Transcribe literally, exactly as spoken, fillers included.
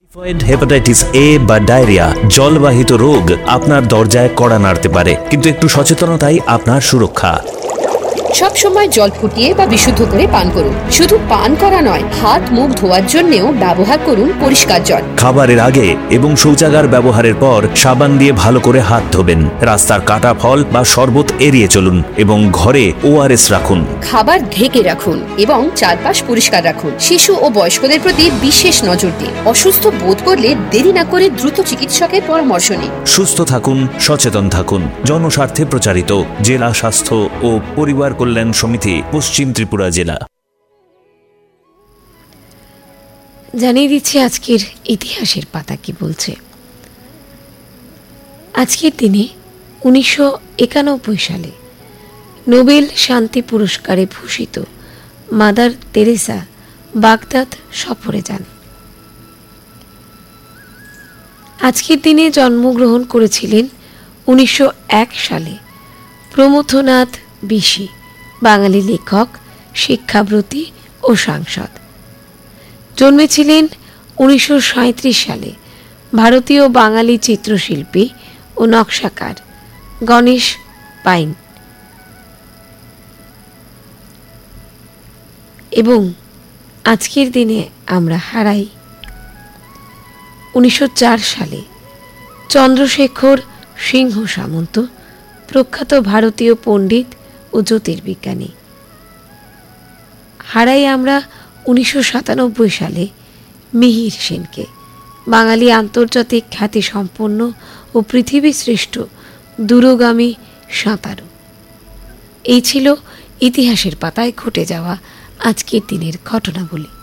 Typhoid, hepatitis A বা diarrhoea জলবাহিত রোগ আপনার দরজায় কড়া নাড়তে পারে, কিন্তু একটু সচেতনতাই আপনার সুরক্ষা। সব সময় জল ফুটিয়ে বা বিশুদ্ধ করে পান করুন। শুধু পান করা নয়, হাত মুখ ধোয়ার জন্যও ব্যবহার করুন পরিষ্কার জল। খাবারের আগে এবং শৌচাগার ব্যবহারের পর সাবান দিয়ে ভালো করে হাত ধোবেন। রাস্তার কাটা ফল বা শরবত এড়িয়ে চলুন এবং ঘরে ওআরএস রাখুন। খাবার ঢেকে রাখুন এবং চারপাশ পরিষ্কার রাখুন। শিশু ও বয়স্কদের প্রতি বিশেষ নজর দিন। অসুস্থ বোধ করলে দেরি না করে দ্রুত চিকিৎসকের পরামর্শ নিন। সুস্থ থাকুন, সচেতন থাকুন। জনস্বার্থে প্রচারিত জেলা স্বাস্থ্য ও পরিবার কল্যাণ সমিতি, পশ্চিম ত্রিপুরা জেলা। জানিয়ে দিচ্ছি আজকের ইতিহাসের পাতা কি বলছে। আজকের দিনে উনিশশো একানব্বই সালে নোবেল শান্তি পুরস্কারে ভূষিত মাদার তেরেসা বাগদাদ সফরে যান। আজকের দিনে জন্মগ্রহণ করেছিলেন উনিশশো এক সালে প্রমথনাথ বিশি, বাঙালি লেখক, শিক্ষাব্রতী ও সাংসদ। জন্মেছিলেন উনিশশো সাঁত্রিশ সালে ভারতীয় বাঙালি চিত্রশিল্পী ও নকশাকার গণেশ পাইন। এবং আজকের দিনে আমরা হারাই উনিশশো চার সালে চন্দ্রশেখর সিংহ সামন্ত, প্রখ্যাত ভারতীয় পণ্ডিত ও জ্যোতির্বিজ্ঞানী। হারাই আমরা উনিশশো সাতানব্বই সালে মিহির সেনকে, বাঙালি আন্তর্জাতিক খ্যাতি সম্পন্ন ও পৃথিবী শ্রেষ্ঠ দূরগামী সাঁতারু। এই ছিল ইতিহাসের পাতায় ঘটে যাওয়া আজকের দিনের ঘটনাবলী।